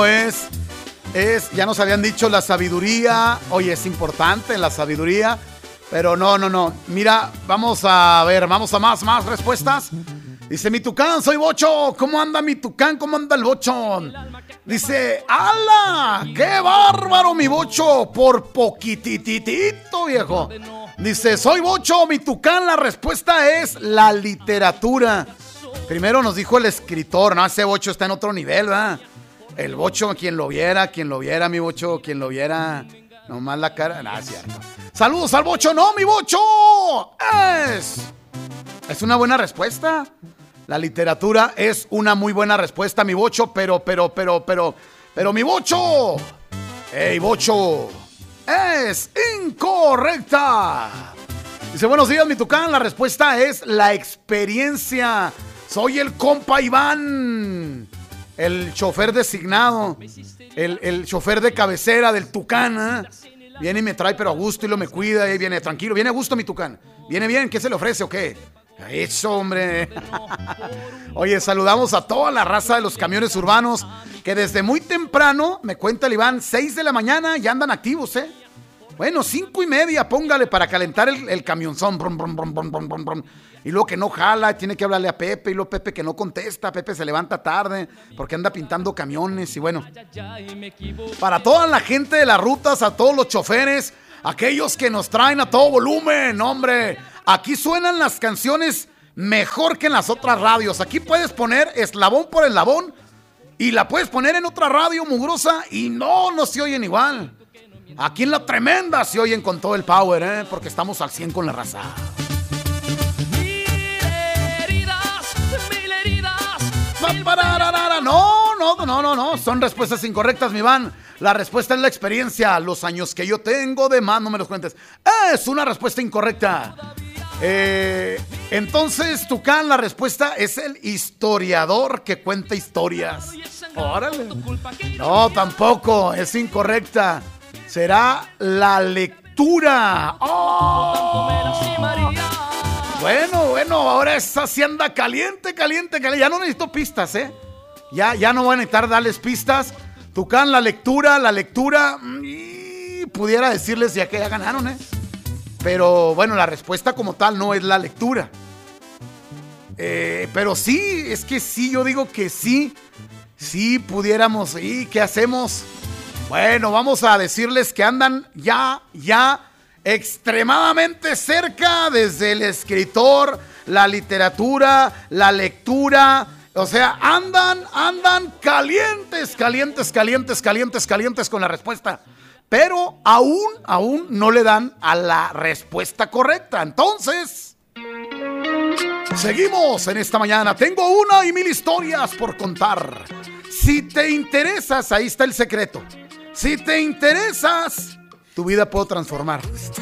Ya nos habían dicho la sabiduría. Oye, es importante la sabiduría. Pero no. Mira, vamos a ver, vamos a más respuestas. Dice, mi tucán, soy Bocho. ¿Cómo anda mi tucán? ¿Cómo anda el Bocho? Dice, ¡ala! ¡Qué bárbaro mi Bocho! Por poquititito, viejo. Dice, soy Bocho, mi tucán. La respuesta es la literatura. Primero nos dijo el escritor, ¿no? Ese Bocho está en otro nivel, ¿verdad? El Bocho, quien lo viera, mi Bocho, quien lo viera. Nomás la cara. No, es cierto. Saludos al Bocho. No, mi Bocho. Es una buena respuesta. La literatura es una muy buena respuesta, mi Bocho, pero, mi Bocho. ¡Ey, Bocho! Es incorrecta. Dice, buenos días, mi tucán. La respuesta es la experiencia. Soy el compa Iván, el chofer designado, el chofer de cabecera del tucán, ¿eh? Viene y me trae, pero a gusto, y lo me cuida, y viene tranquilo. Viene a gusto, mi tucán. Viene bien, ¿qué se le ofrece o qué? Eso, hombre. Oye, saludamos a toda la raza de los camiones urbanos que desde muy temprano, me cuenta el Iván, 6 de la mañana ya andan activos, ¿eh? Bueno, 5:30, póngale para calentar el camionzón. Brum, brum, brum, brum, brum, brum, brum. Y luego que no jala, tiene que hablarle a Pepe. Y luego Pepe que no contesta. Pepe se levanta tarde porque anda pintando camiones. Y bueno, para toda la gente de las rutas, a todos los choferes, aquellos que nos traen a todo volumen, hombre, aquí suenan las canciones mejor que en las otras radios. Aquí puedes poner eslabón por eslabón y la puedes poner en otra radio mugrosa y no se oyen igual. Aquí en La Tremenda se oyen con todo el power, ¿eh? Porque estamos al 100 con la raza. Mil heridas. No. Son respuestas incorrectas, mi Iván. La respuesta es la experiencia. Los años que yo tengo de más, no me los cuentes. Es una respuesta incorrecta. Entonces, tucán, la respuesta es el historiador que cuenta historias. Órale. No, tampoco, es incorrecta. Será la lectura. ¡Oh! Bueno, ahora esa sí anda caliente. Ya no necesito pistas, ¿eh? Ya no voy a necesitar darles pistas. Tucán, la lectura. Y pudiera decirles ya que ya ganaron, ¿eh? Pero bueno, la respuesta como tal no es la lectura. Pero sí, es que sí, yo digo que sí. Sí pudiéramos. ¿Y qué hacemos? Bueno, vamos a decirles que andan ya extremadamente cerca desde el escritor, la literatura, la lectura. O sea, andan calientes con la respuesta. Pero aún no le dan a la respuesta correcta. Entonces, seguimos en esta mañana. Tengo 1,000 historias por contar. Si te interesas, ahí está el secreto. Si te interesas, tu vida puedo transformar.